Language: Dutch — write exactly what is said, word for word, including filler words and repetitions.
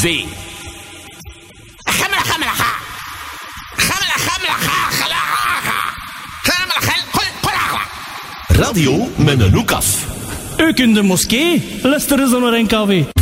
twee. Gamla, gamla, ga. Gamla, gamla, ga, gala, ga. Gamla, gel, gel, gel. Radio met een hoek af. Ook in de moskee, luisteren ze naar N K W.